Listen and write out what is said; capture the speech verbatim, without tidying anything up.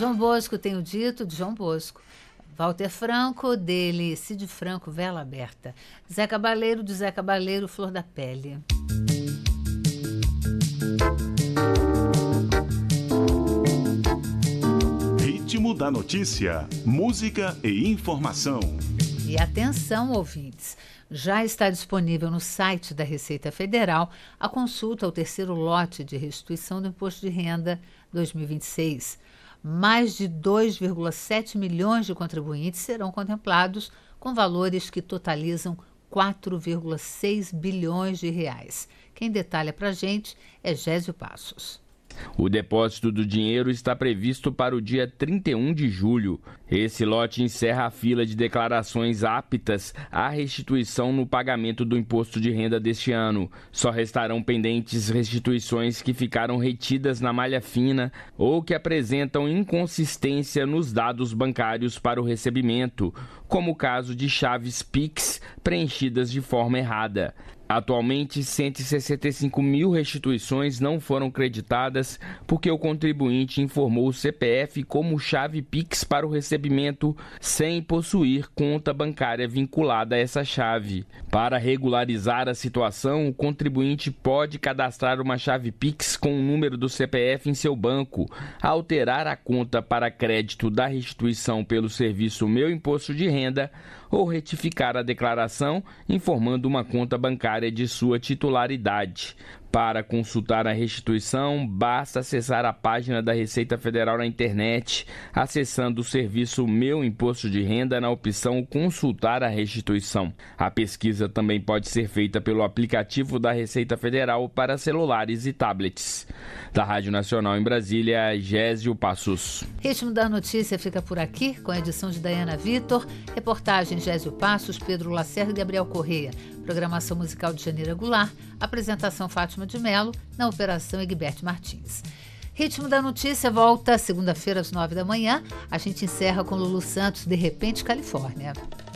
João Bosco tem o dito de João Bosco. Walter Franco, dele, Cid Franco, Vela Aberta. Zé Cabaleiro, de Zé Cabaleiro, Flor da Pele. Ritmo da notícia, música e informação. E atenção, ouvintes, já está disponível no site da Receita Federal a consulta ao terceiro lote de restituição do Imposto de Renda dois mil e vinte e seis. Mais de dois vírgula sete milhões de contribuintes serão contemplados com valores que totalizam quatro vírgula seis bilhões de reais. Quem detalha para a gente é Gésio Passos. O depósito do dinheiro está previsto para o dia trinta e um de julho. Esse lote encerra a fila de declarações aptas à restituição no pagamento do imposto de renda deste ano. Só restarão pendentes restituições que ficaram retidas na malha fina ou que apresentam inconsistência nos dados bancários para o recebimento, como o caso de chaves Pix preenchidas de forma errada. Atualmente, cento e sessenta e cinco mil restituições não foram creditadas porque o contribuinte informou o C P F como chave Pix para o recebimento sem possuir conta bancária vinculada a essa chave. Para regularizar a situação, o contribuinte pode cadastrar uma chave Pix com o número do C P F em seu banco, alterar a conta para crédito da restituição pelo serviço Meu Imposto de Renda ou retificar a declaração informando uma conta bancária de sua titularidade. Para consultar a restituição, basta acessar a página da Receita Federal na internet, acessando o serviço Meu Imposto de Renda na opção Consultar a Restituição. A pesquisa também pode ser feita pelo aplicativo da Receita Federal para celulares e tablets. Da Rádio Nacional em Brasília, Gésio Passos. Ritmo da Notícia fica por aqui, com a edição de Dayana Vitor, reportagem Gésio Passos, Pedro Lacerda e Gabriel Correia, programação musical de Janeira Goulart, apresentação Fátima de Mello, na operação Egberto Martins. Ritmo da Notícia volta segunda-feira às nove da manhã. A gente encerra com Lulu Santos, De Repente, Califórnia.